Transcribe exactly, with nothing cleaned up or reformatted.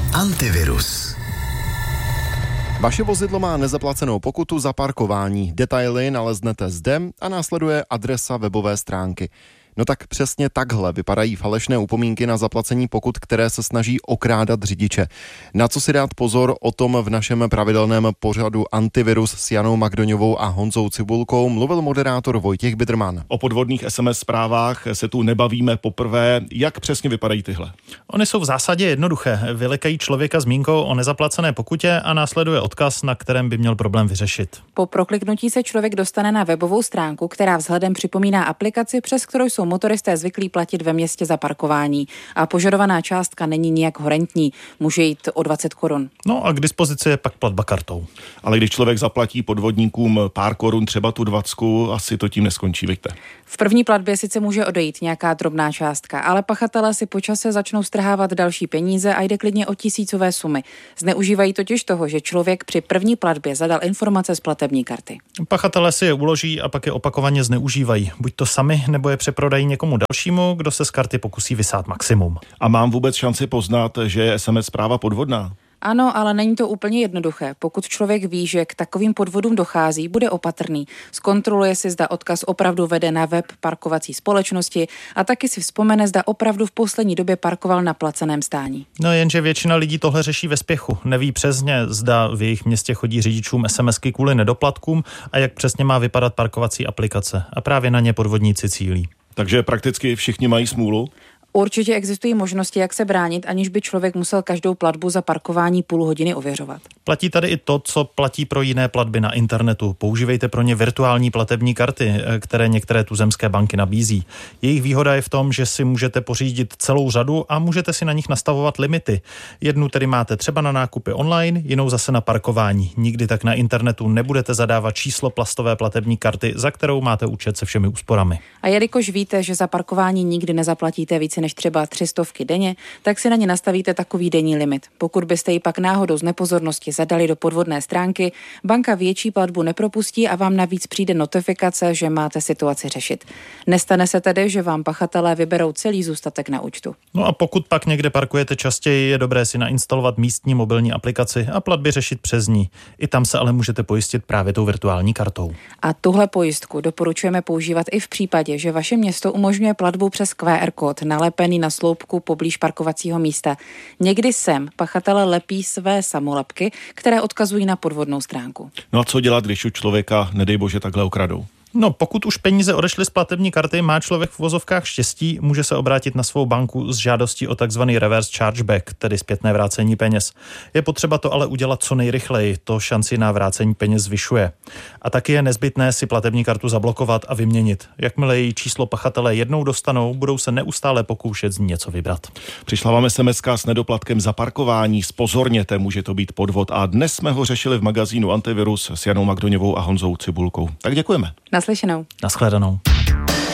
Antivirus. Vaše vozidlo má nezaplacenou pokutu za parkování. Detaily naleznete zde a následuje adresa webové stránky. No tak přesně takhle vypadají falešné upomínky na zaplacení pokut, které se snaží okrádat řidiče. Na co si dát pozor, o tom v našem pravidelném pořadu Antivirus s Janou Magdoňovou a Honzou Cibulkou mluvil moderátor Vojtěch Bidrman. O podvodných es em es zprávách se tu nebavíme poprvé. Jak přesně vypadají tyhle? Ony jsou v zásadě jednoduché. Vylekají člověka zmínkou o nezaplacené pokutě a následuje odkaz, na kterém by měl problém vyřešit. Po prokliknutí se člověk dostane na webovou stránku, která vzhledem připomíná aplikaci, přes kterou jsou motoristé zvyklí platit ve městě za parkování. A požadovaná částka není nijak horentní. Může jít o dvacet korun. No a k dispozici je pak platba kartou. Ale když člověk zaplatí podvodníkům pár korun, třeba tu dvacku, asi to tím neskončí, víte. V první platbě sice může odejít nějaká drobná částka, ale pachatelé si po čase začnou strhávat další peníze a jde klidně o tisícové sumy. Zneužívají totiž toho, že člověk při první platbě zadal informace z platební karty. Pachatelé si je uloží a pak je opakovaně zneužívají. Buď to sami, nebo je přeprodají někomu dalšímu, kdo se z karty pokusí vysát maximum. A mám vůbec šanci poznat, že je es em es zpráva podvodná? Ano, ale není to úplně jednoduché. Pokud člověk ví, že k takovým podvodům dochází, bude opatrný. Zkontroluje si, zda odkaz opravdu vede na web parkovací společnosti a taky si vzpomene, zda opravdu v poslední době parkoval na placeném stání. No jenže většina lidí tohle řeší ve spěchu. Neví přesně, zda v jejich městě chodí řidičům SMSky kvůli nedoplatkům a jak přesně má vypadat parkovací aplikace. A právě na ně podvodníci cílí. Takže prakticky všichni mají smůlu? Určitě existují možnosti, jak se bránit, aniž by člověk musel každou platbu za parkování půl hodiny ověřovat. Platí tady i to, co platí pro jiné platby na internetu. Používejte pro ně virtuální platební karty, které některé tuzemské banky nabízí. Jejich výhoda je v tom, že si můžete pořídit celou řadu a můžete si na nich nastavovat limity. Jednu tedy máte třeba na nákupy online, jinou zase na parkování. Nikdy tak na internetu nebudete zadávat číslo plastové platební karty, za kterou máte účet se všemi úsporami. A jelikož víte, že za parkování nikdy nezaplatíte více než třeba tři stovky denně, tak si na ně nastavíte takový denní limit. Pokud byste ji pak náhodou z nepozornosti zadali do podvodné stránky, banka větší platbu nepropustí a vám navíc přijde notifikace, že máte situaci řešit. Nestane se tedy, že vám pachatelé vyberou celý zůstatek na účtu. No a pokud pak někde parkujete častěji, je dobré si nainstalovat místní mobilní aplikaci a platby řešit přes ní. I tam se ale můžete pojistit právě tou virtuální kartou. A tuhle pojistku doporučujeme používat i v případě, že vaše město umožňuje platbu přes Q R kód nalepený na sloupku poblíž parkovacího místa. Někdy sem pachatelé lepí své samolepky, které odkazují na podvodnou stránku. No a co dělat, když u člověka, nedej bože, takhle okradou? No, pokud už peníze odešly z platební karty, má člověk v vozovkách štěstí, může se obrátit na svou banku s žádostí o takzvaný reverse chargeback, tedy zpětné vrácení peněz. Je potřeba to ale udělat co nejrychleji, to šanci na vrácení peněz zvyšuje. A taky je nezbytné si platební kartu zablokovat a vyměnit. Jakmile její číslo pachatelé jednou dostanou, budou se neustále pokoušet z ní něco vybrat. Přišla vám es em eska s nedoplatkem za parkování, zpozorněte, může to být podvod. A dnes jsme ho řešili v magazínu Antivirus s Janou Magdoňovou a Honzou Cibulkou. Tak děkujeme. Naslyšenou. Nashledanou.